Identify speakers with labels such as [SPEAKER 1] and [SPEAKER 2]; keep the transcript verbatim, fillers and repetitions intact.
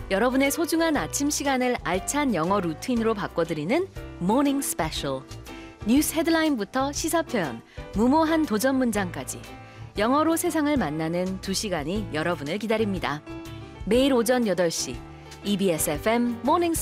[SPEAKER 1] 여러분의 소중한 아침 시간을 알찬 영어 루틴으로 바꿔드리는 Morning Special. 뉴스 헤드라인부터 시사 표현, 무모한 도전 문장까지 영어로 세상을 만나는 두 시간이 여러분을 기다립니다. 매일 오전 여덟 시 이비에스 에프엠 Morning